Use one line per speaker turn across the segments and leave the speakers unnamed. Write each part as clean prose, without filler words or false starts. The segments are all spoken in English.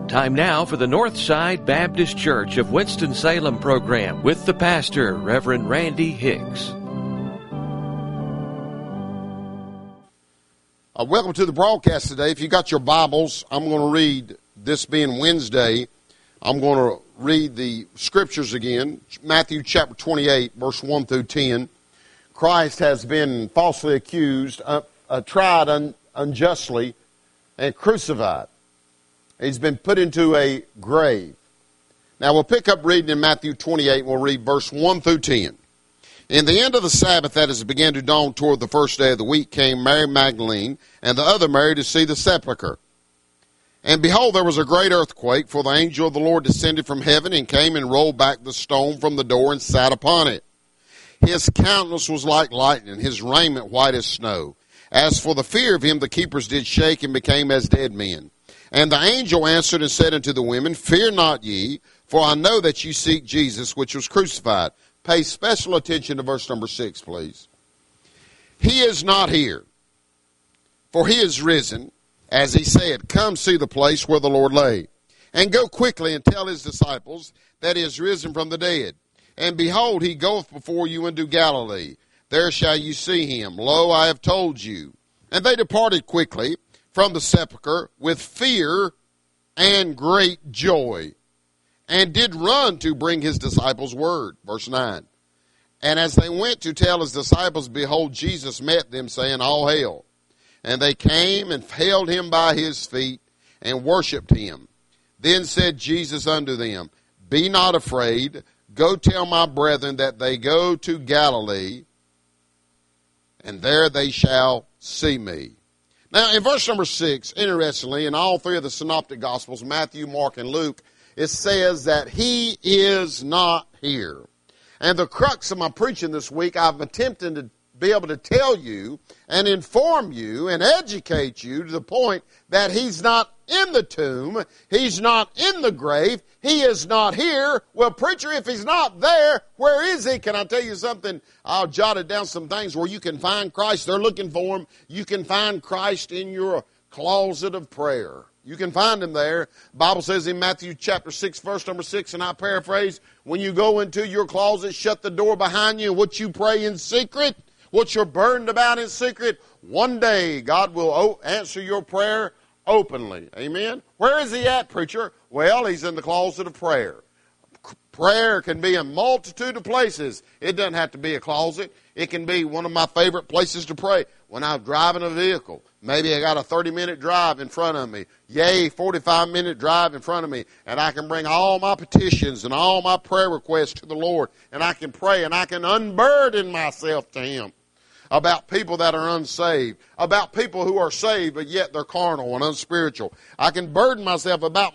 Time now for the Northside Baptist Church of Winston-Salem program with the pastor, Reverend Randy Hicks.
Welcome to the broadcast today. If you got your Bibles, I'm going to read, this being Wednesday, I'm going to read the scriptures again. Matthew chapter 28, verse 1 through 10. Christ has been falsely accused, tried unjustly, and crucified. He's been put into a grave. Now we'll pick up reading in Matthew 28, and we'll read verse 1 through 10. In the end of the Sabbath, that as it began to dawn toward the first day of the week, came Mary Magdalene and the other Mary to see the sepulchre. And behold, there was a great earthquake, for the angel of the Lord descended from heaven and came and rolled back the stone from the door and sat upon it. His countenance was like lightning, his raiment white as snow. As for the fear of him, the keepers did shake and became as dead men. And the angel answered and said unto the women, Fear not ye, for I know that ye seek Jesus, which was crucified. Pay special attention to verse number 6, please. He is not here, for he is risen, as he said. Come see the place where the Lord lay. And go quickly and tell his disciples that he is risen from the dead. And behold, he goeth before you into Galilee. There shall you see him. Lo, I have told you. And they departed quickly from the sepulchre with fear and great joy, and did run to bring his disciples word. Verse 9. And as they went to tell his disciples, behold, Jesus met them, saying, All hail. And they came and held him by his feet and worshipped him. Then said Jesus unto them, Be not afraid. Go tell my brethren that they go to Galilee, and there they shall see me. Now, in verse number 6, interestingly, in all three of the synoptic gospels, Matthew, Mark, and Luke, it says that he is not here. And the crux of my preaching this week, I've attempted to be able to tell you and inform you and educate you to the point that he's not in the tomb, he's not in the grave, he is not here. Well, preacher, if he's not there, where is he? Can I tell you something? I'll jotted down some things where you can find Christ. They're looking for him. You can find Christ in your closet of prayer. You can find him there. The Bible says in Matthew chapter 6, verse number 6, and I paraphrase, when you go into your closet, shut the door behind you, and what you pray in secret, what you're burdened about in secret, one day God will answer your prayer openly. Amen? Where is he at, preacher? Well, he's in the closet of prayer. Prayer can be a multitude of places. It doesn't have to be a closet. It can be one of my favorite places to pray. When I'm driving a vehicle, maybe I got a 30-minute drive in front of me. 45-minute drive in front of me. And I can bring all my petitions and all my prayer requests to the Lord. And I can pray and I can unburden myself to him about people that are unsaved, about people who are saved but yet they're carnal and unspiritual. I can unburden myself about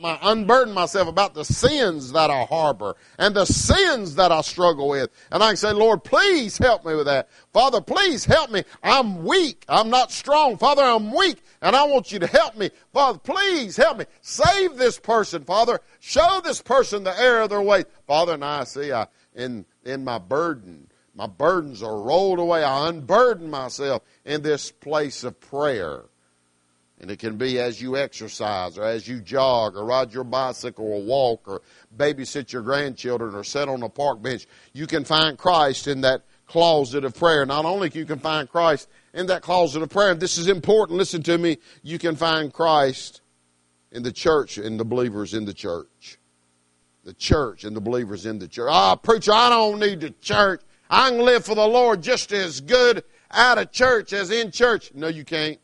the sins that I harbor and the sins that I struggle with. And I can say, Lord, please help me with that. Father, please help me. I'm weak. I'm not strong. Father, I'm weak, and I want you to help me. Father, please help me. Save this person, Father. Show this person the error of their way. Father, and I see in my burden, my burdens are rolled away. I unburden myself in this place of prayer. And it can be as you exercise or as you jog or ride your bicycle or walk or babysit your grandchildren or sit on a park bench. You can find Christ in that closet of prayer. Not only can you find Christ in that closet of prayer, and this is important, listen to me, you can find Christ in the church and the believers in the church. The church and the believers in the church. Preacher, I don't need the church. I can live for the Lord just as good out of church as in church. No, you can't.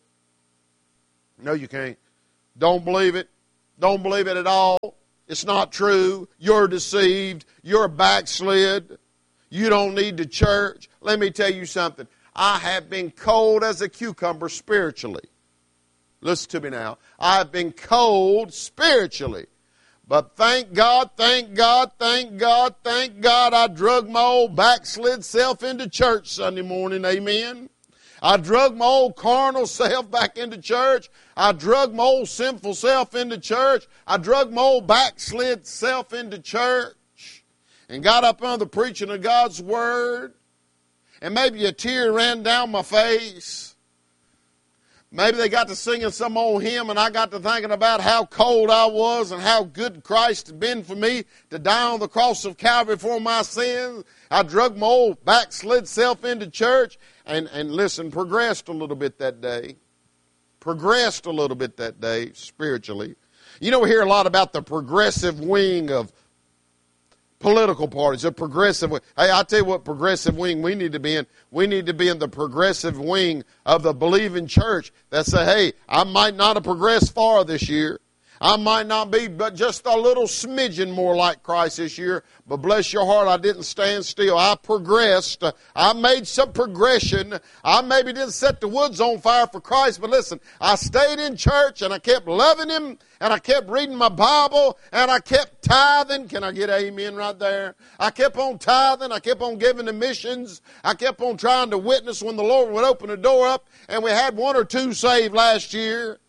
No, you can't. Don't believe it. Don't believe it at all. It's not true. You're deceived. You're backslid. You don't need the church. Let me tell you something. I have been cold as a cucumber spiritually. Listen to me now. I have been cold spiritually. But thank God, thank God, thank God, thank God I drug my old backslid self into church Sunday morning, amen. I drug my old carnal self back into church. I drug my old sinful self into church. I drug my old backslid self into church and got up under the preaching of God's Word. And maybe a tear ran down my face. Maybe they got to singing some old hymn, and I got to thinking about how cold I was and how good Christ had been for me to die on the cross of Calvary for my sins. I drug my old backslid self into church and listen, progressed a little bit that day. Progressed a little bit that day spiritually. You know, we hear a lot about the progressive wing of political parties, a progressive wing. Hey, I'll tell you what progressive wing we need to be in. We need to be in the progressive wing of the believing church that say, hey, I might not have progressed far this year. I might not be but just a little smidgen more like Christ this year, but bless your heart, I didn't stand still. I progressed. I made some progression. I maybe didn't set the woods on fire for Christ, but listen, I stayed in church and I kept loving Him and I kept reading my Bible and I kept tithing. Can I get amen right there? I kept on tithing. I kept on giving to missions. I kept on trying to witness when the Lord would open the door up, and we had 1 or 2 saved last year.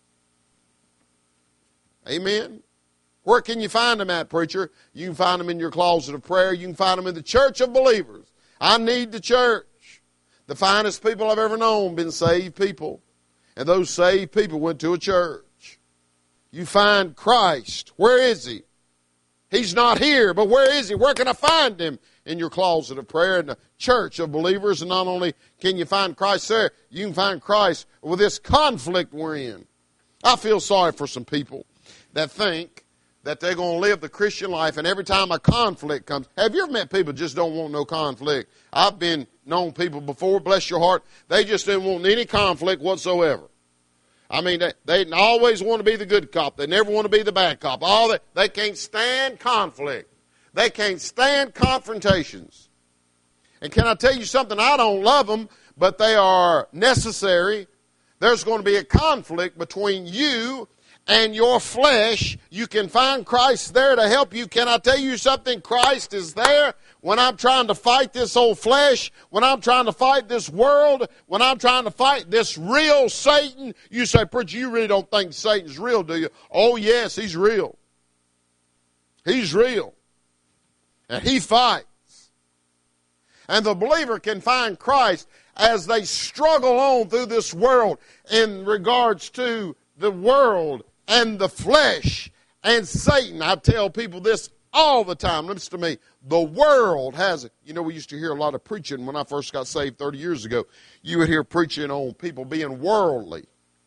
Amen. Where can you find them at, preacher? You can find them in your closet of prayer. You can find them in the church of believers. I need the church. The finest people I've ever known been saved people. And those saved people went to a church. You find Christ. Where is He? He's not here, but where is He? Where can I find Him? In your closet of prayer, in the church of believers. And not only can you find Christ there, you can find Christ with this conflict we're in. I feel sorry for some people that think that they're going to live the Christian life, and every time a conflict comes. Have you ever met people just don't want no conflict? I've been known people before, bless your heart, they just didn't want any conflict whatsoever. I mean, they always want to be the good cop. They never want to be the bad cop. They can't stand conflict. They can't stand confrontations. And can I tell you something? I don't love them, but they are necessary. There's going to be a conflict between you and your flesh. You can find Christ there to help you. Can I tell you something? Christ is there when I'm trying to fight this old flesh, when I'm trying to fight this world, when I'm trying to fight this real Satan. You say, preacher, you really don't think Satan's real, do you? Oh, yes, he's real. He's real. And he fights. And the believer can find Christ as they struggle on through this world in regards to the world and the flesh and Satan. I tell people this all the time. Listen to me. The world has it. You know, we used to hear a lot of preaching when I first got saved 30 years ago. You would hear preaching on people being worldly.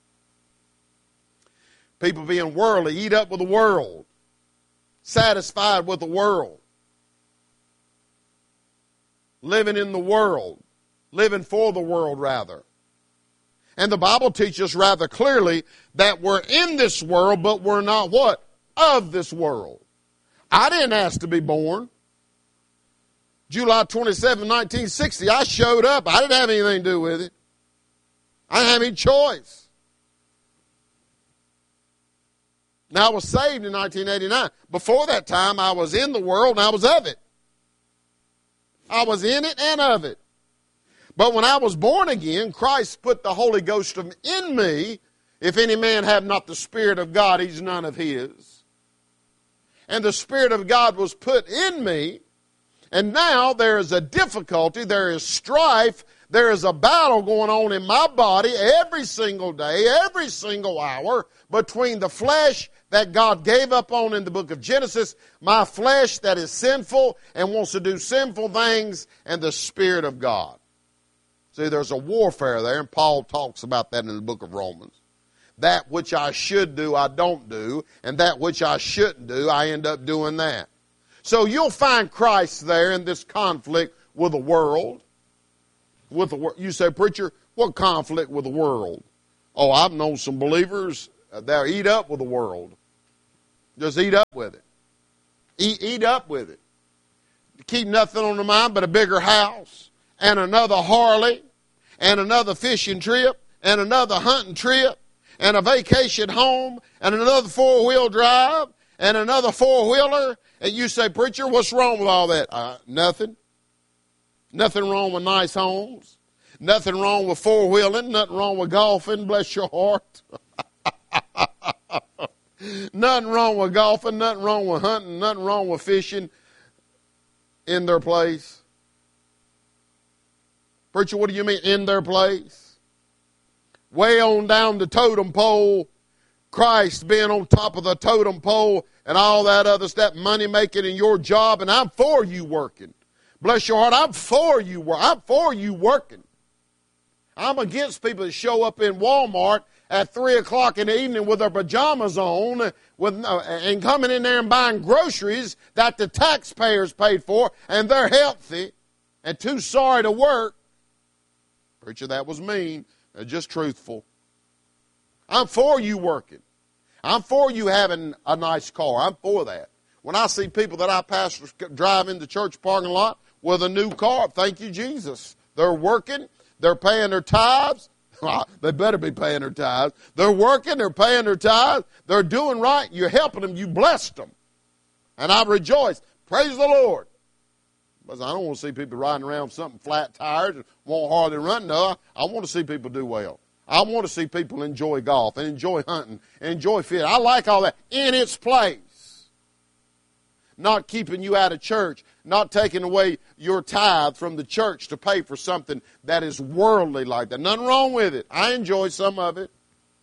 People being worldly, eat up with the world, satisfied with the world, living in the world, living for the world rather. And the Bible teaches rather clearly that we're in this world, but we're not what? Of this world. I didn't ask to be born. July 27, 1960, I showed up. I didn't have anything to do with it. I didn't have any choice. Now, I was saved in 1989. Before that time, I was in the world and I was of it. I was in it and of it. But when I was born again, Christ put the Holy Ghost in me. If any man have not the Spirit of God, he's none of his. And the Spirit of God was put in me. And now there is a difficulty, there is strife, there is a battle going on in my body every single day, every single hour between the flesh that God gave up on in the book of Genesis, my flesh that is sinful and wants to do sinful things, and the Spirit of God. See, there's a warfare there, and Paul talks about that in the book of Romans. That which I should do, I don't do, and that which I shouldn't do, I end up doing that. So you'll find Christ there in this conflict with the world. You say, preacher, what conflict with the world? Oh, I've known some believers that eat up with the world. Just eat up with it. Eat up with it. Keep nothing on the mind but a bigger house, and another Harley, and another fishing trip, and another hunting trip, and a vacation home, and another four-wheel drive, and another four-wheeler. And you say, preacher, what's wrong with all that? Nothing. Nothing wrong with nice homes. Nothing wrong with four-wheeling. Nothing wrong with golfing. Bless your heart. Nothing wrong with golfing. Nothing wrong with hunting. Nothing wrong with fishing in their place. Preacher, what do you mean in their place? way on down the totem pole, Christ being on top of the totem pole and all that other stuff, money making in your job, and I'm for you working. Bless your heart, I'm for you. I'm for you working. I'm against people that show up in Walmart at 3 o'clock in the evening with their pajamas on and coming in there and buying groceries that the taxpayers paid for, and they're healthy and too sorry to work. Preacher, that was mean. Just truthful. I'm for you working. I'm for you having a nice car. I'm for that. When I see people that I pastor drive into church parking lot with a new car, thank you, Jesus. They're working. They're paying their tithes. They better be paying their tithes. They're working. They're paying their tithes. They're doing right. You're helping them. You blessed them. And I rejoice. Praise the Lord. But I don't want to see people riding around with something flat tires and won't hardly run. No, I want to see people do well. I want to see people enjoy golf and enjoy hunting and enjoy fishing. I like all that in its place. Not keeping you out of church, not taking away your tithe from the church to pay for something that is worldly like that. Nothing wrong with it. I enjoy some of it.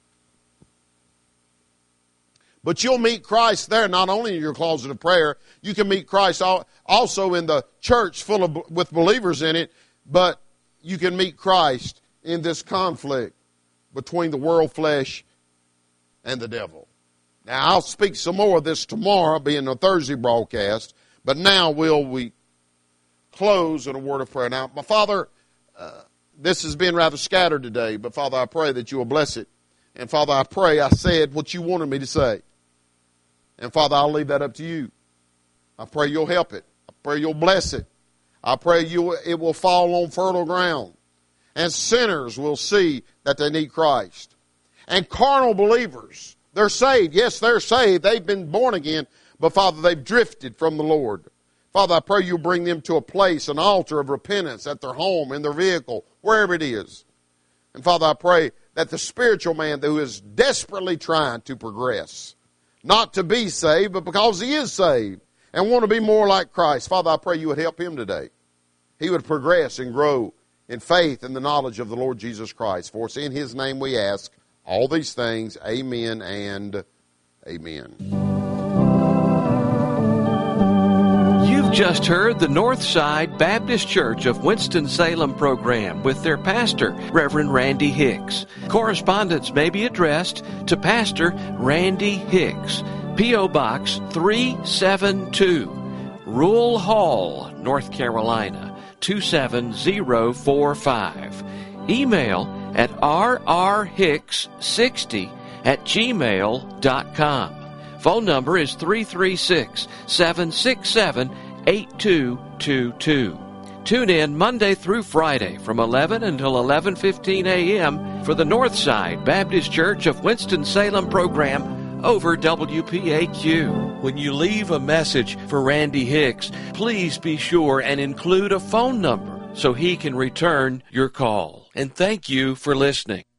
But you'll meet Christ there, not only in your closet of prayer. You can meet Christ also in the church with believers in it, but you can meet Christ in this conflict between the world flesh and the devil. Now, I'll speak some more of this tomorrow, being a Thursday broadcast, but now we close in a word of prayer. Now, my Father, this has been rather scattered today, but Father, I pray that you will bless it. And Father, I pray I said what you wanted me to say. And Father, I'll leave that up to you. I pray you'll help it. I pray you'll bless it. I pray it will fall on fertile ground. And sinners will see that they need Christ. And carnal believers, they're saved. Yes, they're saved. They've been born again. But Father, they've drifted from the Lord. Father, I pray you'll bring them to a place, an altar of repentance at their home, in their vehicle, wherever it is. And Father, I pray that the spiritual man who is desperately trying to progress, not to be saved, but because he is saved and want to be more like Christ, Father, I pray you would help him today. He would progress and grow in faith and the knowledge of the Lord Jesus Christ. For it's in his name we ask all these things. Amen and amen.
You've just heard the Northside Baptist Church of Winston-Salem program with their pastor, Reverend Randy Hicks. Correspondence may be addressed to Pastor Randy Hicks, P.O. Box 372, Rule Hall, North Carolina 27045. Email at rrhicks60@gmail.com. Phone number is 336-767-8222. Tune in Monday through Friday from 11 until 11:15 a.m. for the Northside Baptist Church of Winston-Salem program over WPAQ. When you leave a message for Randy Hicks, please be sure and include a phone number so he can return your call. And thank you for listening.